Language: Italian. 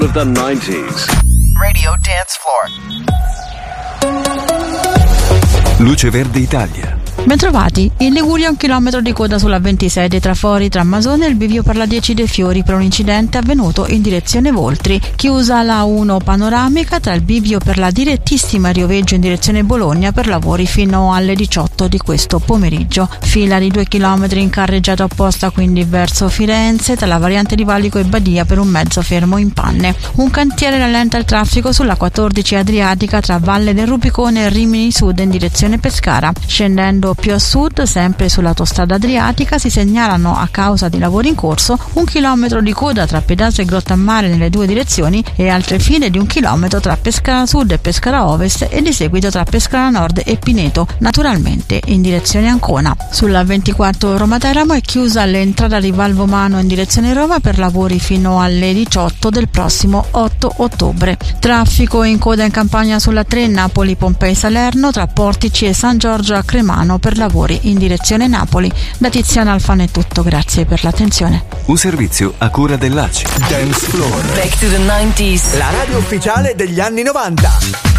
of the 90s. Radio Dance Floor. Luce Verde Italia. Bentrovati, in Liguria 1 chilometro di coda sulla 26 dei trafori tra Masone e il bivio per la 10 dei Fiori per un incidente avvenuto in direzione Voltri. Chiusa la 1 panoramica tra il bivio per la direttissima Rioveggio in direzione Bologna per lavori fino alle 18 di questo pomeriggio. Fila di 2 chilometri in carreggiata opposta quindi verso Firenze tra la variante di Valico e Badia per un mezzo fermo in panne. Un cantiere rallenta il traffico sulla 14 Adriatica tra Valle del Rubicone e Rimini Sud in direzione Pescara. Scendendo più a sud, sempre sull'autostrada Adriatica, si segnalano a causa di lavori in corso 1 chilometro di coda tra Pedazzo e Grottammare nelle due direzioni e altre file di 1 chilometro tra Pescara Sud e Pescara Ovest e di seguito tra Pescara Nord e Pineto, naturalmente in direzione Ancona. Sulla 24 Roma-Teramo è chiusa l'entrata di Valvomano in direzione Roma per lavori fino alle 18 del prossimo 8 ottobre. Traffico in coda in Campania sulla 3 Napoli-Pompei-Salerno tra Portici e San Giorgio a Cremano per lavori in direzione Napoli. Da Tiziana Alfano è tutto, grazie per l'attenzione. Un servizio a cura dell'ACI. Dance Floor. Back to the 90s. La radio ufficiale degli anni 90.